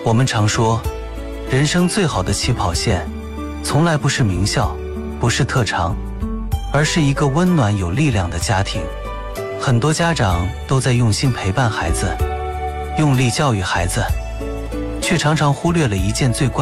我们常说，人生最好的起跑线，从来不是名校，不是特长，而是一个温暖有力量的家庭。很多家长都在用心陪伴孩子，用力教育孩子，却常常忽略了一件最关键